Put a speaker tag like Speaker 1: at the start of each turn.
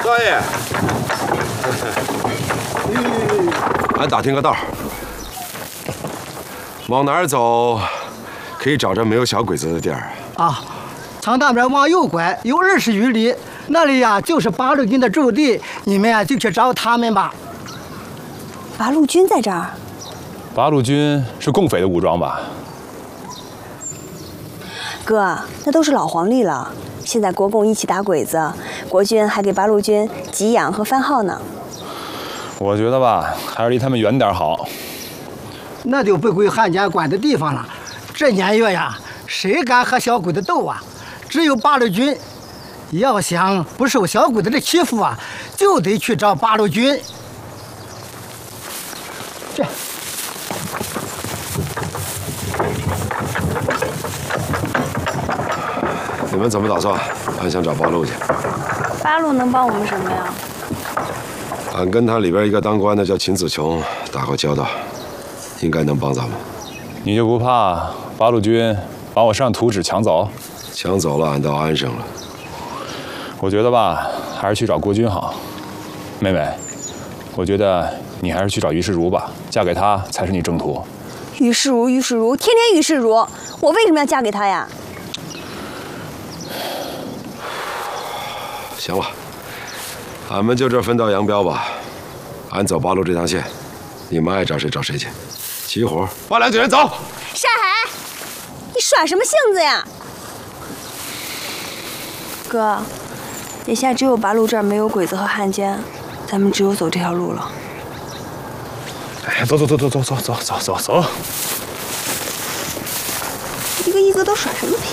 Speaker 1: 少爷，俺打听个道儿，往哪儿走可以找着没有小鬼子的地儿
Speaker 2: 啊？从那边往右拐有20余里，那里呀就是八路军的驻地，你们呀就去找他们吧。
Speaker 3: 八路军在这儿？
Speaker 4: 八路军是共匪的武装吧？
Speaker 3: 哥，那都是老黄历了。现在国共一起打鬼子，国军还给八路军给养和番号呢。
Speaker 4: 我觉得吧，还是离他们远点好。
Speaker 2: 那就不归汉奸管的地方了。这年月呀，谁敢和小鬼子斗啊？只有八路军。要想不受小鬼子的欺负啊，就得去找八路军。这。
Speaker 1: 你们怎么打算？俺想找八路去。
Speaker 3: 八路能帮我们什么呀？
Speaker 1: 俺跟他里边一个当官的叫秦子琼打过交道，应该能帮咱们。
Speaker 4: 你就不怕八路军把我身上图纸抢走？
Speaker 1: 抢走了，俺倒安生了。
Speaker 4: 我觉得吧，还是去找国军好。妹妹，我觉得你还是去找于世如吧，嫁给他才是你正途。
Speaker 3: 于世如，天天于世如，我为什么要嫁给他呀？
Speaker 1: 行了，俺们就这分道扬镳吧。俺走八路这趟线，你们爱找谁找谁去。齐活，把2队人走。
Speaker 3: 山海，你耍什么性子呀？哥，眼下只有八路这儿没有鬼子和汉奸，咱们只有走这条路了。
Speaker 4: 哎，走！一个一个都耍什么脾